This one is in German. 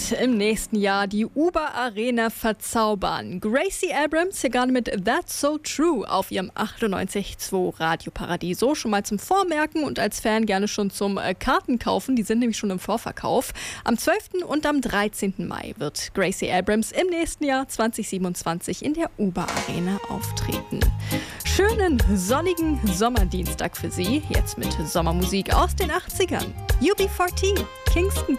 wird im nächsten Jahr die Uber Arena verzaubern. Gracie Abrams hier gerade mit That's So True auf ihrem 98.2 Radio Paradiso. Schon mal zum Vormerken und als Fan gerne schon zum Karten kaufen. Die sind nämlich schon im Vorverkauf. Am 12. und am 13. Mai wird Gracie Abrams im nächsten Jahr 2027 in der Uber Arena auftreten. Schönen sonnigen Sommerdienstag für Sie. Jetzt mit Sommermusik aus den 80ern. UB40, Kingston